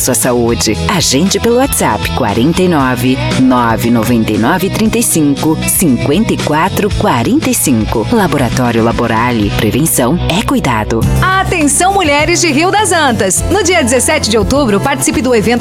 sua saúde. Agende pelo WhatsApp 49 999 35 54 45. Laboratório Laborale. Prevenção é cuidado. Atenção, mulheres de Rio das Antas! No dia 17 de outubro, participe do evento